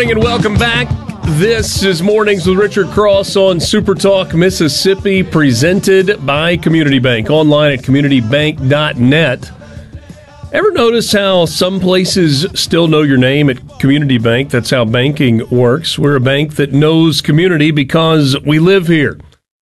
And welcome back. This is Mornings with Richard Cross on Super Talk Mississippi, presented by Community Bank. Online at communitybank.net. Ever notice how some places still know your name at Community Bank? That's how banking works. We're a bank that knows community because we live here.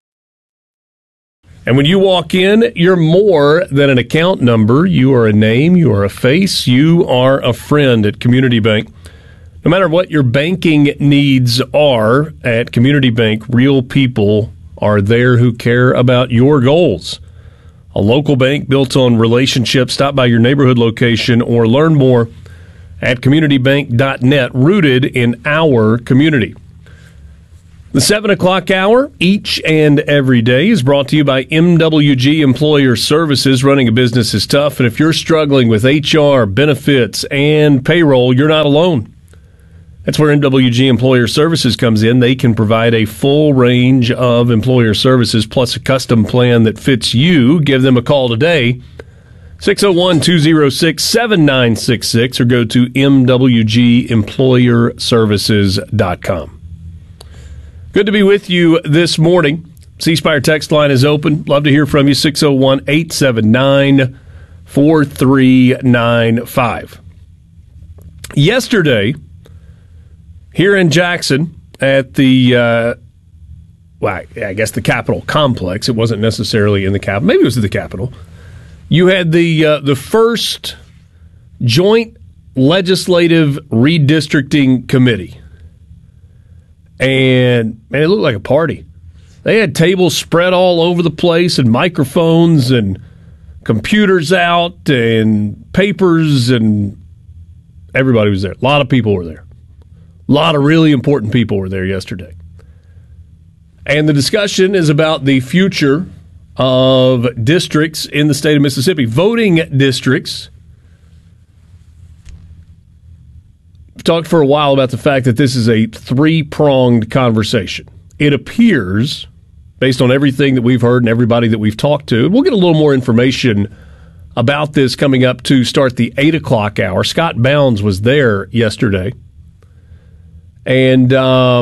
And when you walk in, you're more than an account number. You are a name, you are a face, you are a friend at Community Bank. No matter what your banking needs are at Community Bank, real people are there who care about your goals. A local bank built on relationships. Stop by your neighborhood location or learn more at communitybank.net, rooted in our community. The 7 o'clock hour, each and every day, is brought to you by MWG Employer Services. Running a business is tough, and if you're struggling with HR, benefits, and payroll, you're not alone. That's where MWG Employer Services comes in. They can provide a full range of employer services plus a custom plan that fits you. Give them a call today, 601-206-7966, or go to mwgemployerservices.com. Good to be with you this morning. C Spire text line is open. Love to hear from you, 601-879-4395. Yesterday, here in Jackson at the, I guess the Capitol complex. It wasn't necessarily in the Capitol. Maybe it was at the Capitol. You had the first joint legislative redistricting committee. And, man, it looked like a party. They had tables spread all over the place and microphones and computers out and papers, and everybody was there. A lot of people were there. A lot of really important people were there yesterday. And the discussion is about the future of districts in the state of Mississippi. Voting districts. We've talked for a while about the fact that this is a three-pronged conversation. It appears, based on everything that we've heard and everybody that we've talked to, we'll get a little more information about this coming up to start the 8 o'clock hour. Scott Bounds was there yesterday. And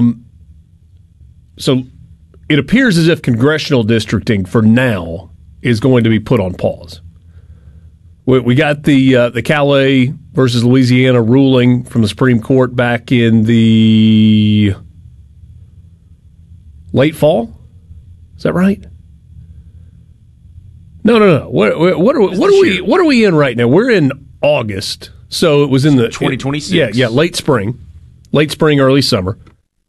so it appears as if congressional districting for now is going to be put on pause. We got the Calais versus Louisiana ruling from the Supreme Court back in the late fall. Is that right? No. What are we in right now? We're in August, so it was in the 2026. Yeah, late spring, early summer.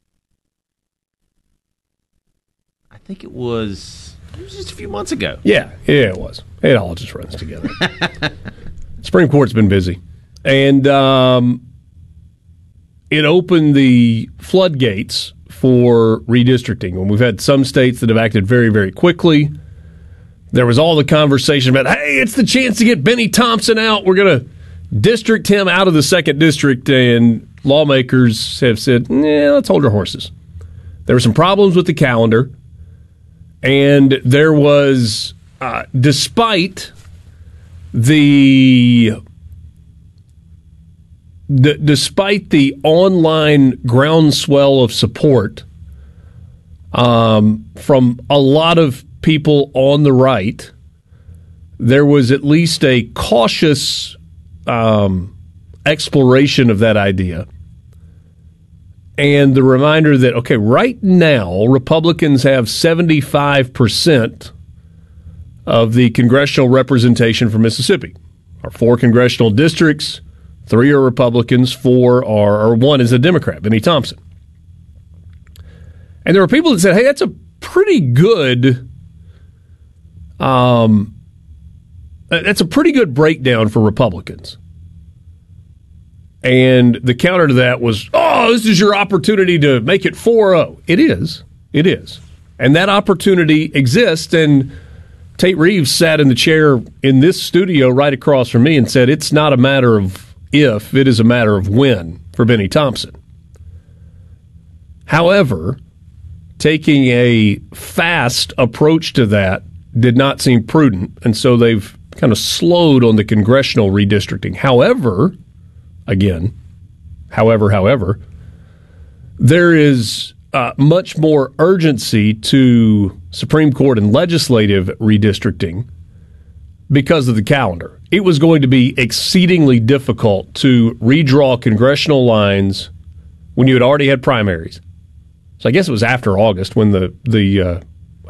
I think it was just a few months ago. Yeah, it was. It all just runs together. Supreme Court's been busy. And it opened the floodgates for redistricting. And we've had some states that have acted very, very quickly. There was all the conversation about, hey, it's the chance to get Benny Thompson out. We're going to district him out of the 2nd District. And lawmakers have said, let's hold our horses. There were some problems with the calendar. And there was, despite the online groundswell of support from a lot of people on the right, there was at least a cautious exploration of that idea. And the reminder that, okay, right now, Republicans have 75% of the congressional representation for Mississippi. Our 4 congressional districts, 3 are Republicans, 1 is a Democrat, Benny Thompson. And there were people that said, hey, that's a pretty good breakdown for Republicans. And the counter to that was, this is your opportunity to make it 4-0. It is. And that opportunity exists. And Tate Reeves sat in the chair in this studio right across from me and said, it's not a matter of if, it is a matter of when for Benny Thompson. However, taking a fast approach to that did not seem prudent, and so they've kind of slowed on the congressional redistricting. However, there is much more urgency to Supreme Court and legislative redistricting because of the calendar. It was going to be exceedingly difficult to redraw congressional lines when you had already had primaries. So I guess it was after August when the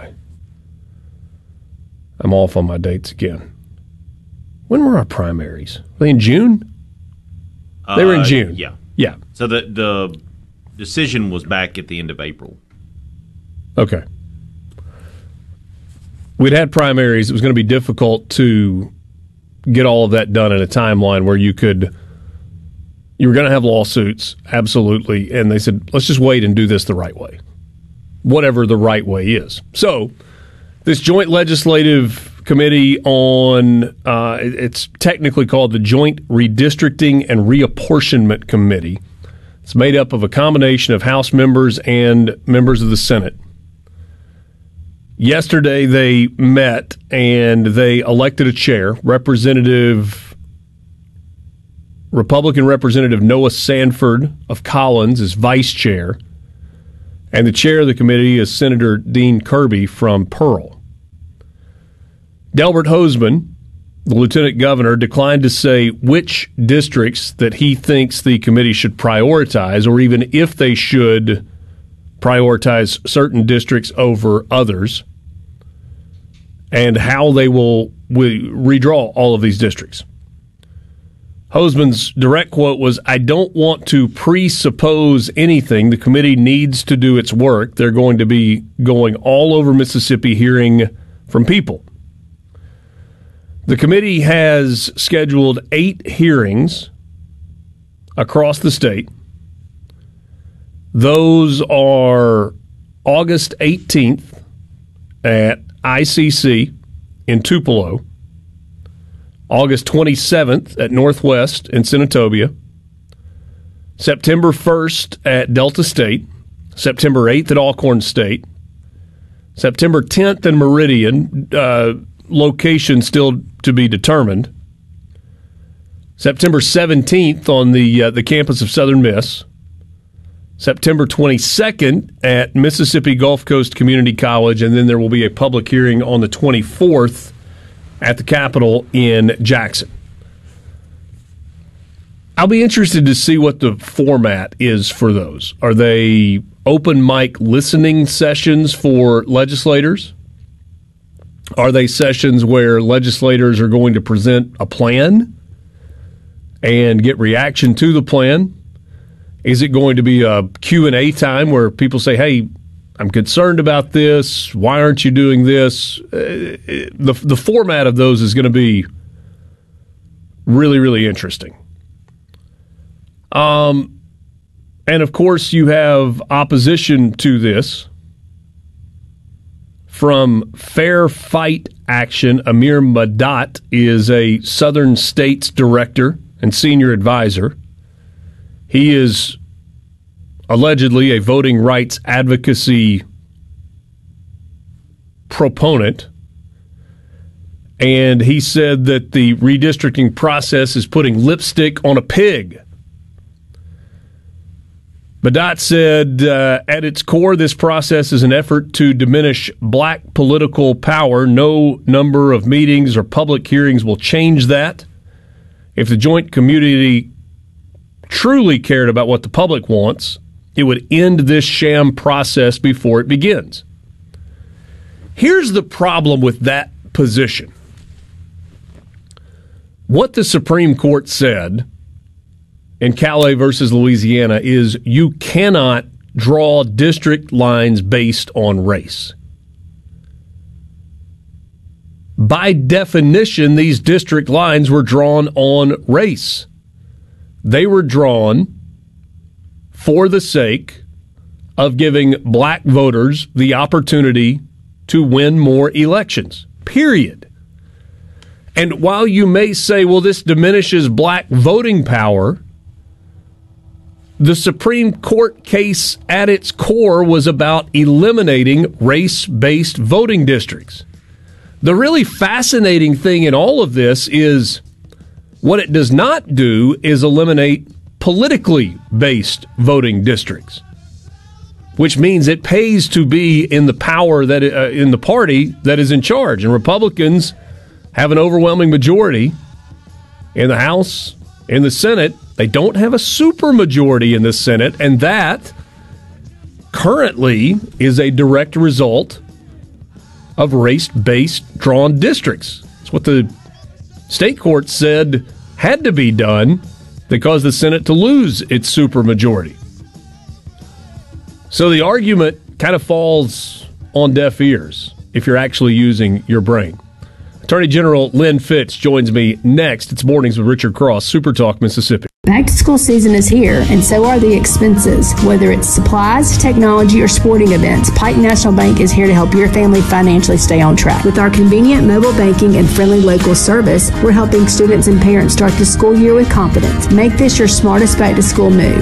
I'm off on my dates again. When were our primaries? Were they in June? They were in June. Yeah. Yeah. So the decision was back at the end of April. Okay. We'd had primaries. It was going to be difficult to get all of that done in a timeline where you were going to have lawsuits, absolutely. And they said, let's just wait and do this the right way, whatever the right way is. So this joint legislative committee on, it's technically called the Joint Redistricting and Reapportionment Committee. It's made up of a combination of House members and members of the Senate. Yesterday they met and they elected a chair. Republican Representative Noah Sanford of Collins is vice chair. And the chair of the committee is Senator Dean Kirby from Pearl. Delbert Hosemann, the lieutenant governor, declined to say which districts that he thinks the committee should prioritize, or even if they should prioritize certain districts over others, and how they will redraw all of these districts. Hosemann's direct quote was, "I don't want to presuppose anything. The committee needs to do its work. They're going to be going all over Mississippi hearing from people." The committee has scheduled 8 hearings across the state. Those are August 18th at ICC in Tupelo, August 27th at Northwest in Senatobia, September 1st at Delta State, September 8th at Alcorn State, September 10th in Meridian, location still to be determined, September 17th on the campus of Southern Miss, September 22nd at Mississippi Gulf Coast Community College, and then there will be a public hearing on the 24th at the Capitol in Jackson. I'll be interested to see what the format is for those. Are they open mic listening sessions for legislators? Are they sessions where legislators are going to present a plan and get reaction to the plan? Is it going to be a Q&A time where people say, hey, I'm concerned about this. Why aren't you doing this? The format of those is going to be really, really interesting. And, of course, you have opposition to this from Fair Fight Action. Amir Madat is a Southern States director and senior advisor. He is allegedly a voting rights advocacy proponent, and he said that the redistricting process is putting lipstick on a pig. Madat said, at its core, this process is an effort to diminish black political power. No number of meetings or public hearings will change that. If the joint community truly cared about what the public wants, it would end this sham process before it begins. Here's the problem with that position. What the Supreme Court said in Calais versus Louisiana is you cannot draw district lines based on race. By definition, these district lines were drawn on race. They were drawn for the sake of giving black voters the opportunity to win more elections, period. And while you may say, well, this diminishes black voting power, the Supreme Court case at its core was about eliminating race-based voting districts. The really fascinating thing in all of this is what it does not do is eliminate politically based voting districts. which means it pays to be in the power that in the party that is in charge. And Republicans have an overwhelming majority in the House, in the Senate. They don't have a supermajority in the Senate, and that currently is a direct result of race-based drawn districts. It's what the state court said had to be done that caused the Senate to lose its supermajority. So the argument kind of falls on deaf ears if you're actually using your brain. Attorney General Lynn Fitz joins me next. It's Mornings with Richard Cross, Super Talk, Mississippi. Back to school season is here, and so are the expenses. Whether it's supplies, technology, or sporting events, Pike National Bank is here to help your family financially stay on track. With our convenient mobile banking and friendly local service, we're helping students and parents start the school year with confidence. Make this your smartest back-to-school move.